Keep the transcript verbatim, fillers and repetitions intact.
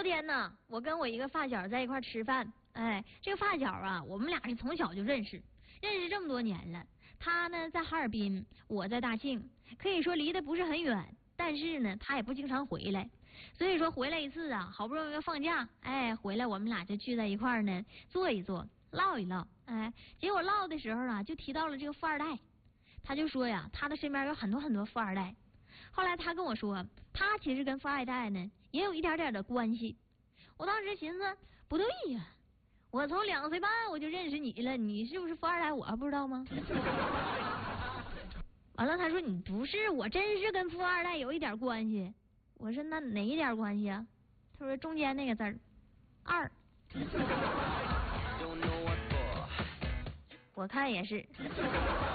天呢，我跟我一个发小在一块吃饭，哎，这个发小啊，我们俩是从小就认识，认识这么多年了。他呢在哈尔滨，我在大庆，可以说离得不是很远，但是呢，他也不经常回来。所以说回来一次啊，好不容易放假，哎，回来我们俩就聚在一块儿呢，坐一坐，唠一唠，哎，结果唠的时候啊，就提到了这个富二代，他就说呀，他的身边有很多很多富二代。后来他跟我说，他其实跟富二代呢也有一点点的关系。我当时寻思，不对呀，我从两岁半我就认识你了，你是不是富二代？我还不知道吗？完了，他说你不是，我真是跟富二代有一点关系。我说那哪一点关系啊？他说中间那个字儿，二。我看也是。